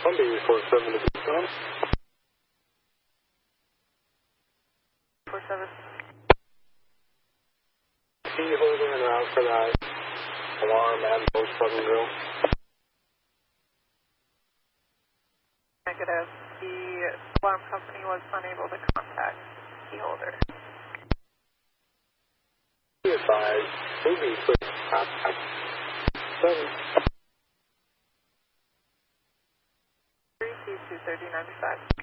Monday 47 to Tucson. 47. Key holder and route for that alarm and post plug and grill. Negative. The alarm company was unable to contact key holder. Be advised, moving quick. 7. 3C23095.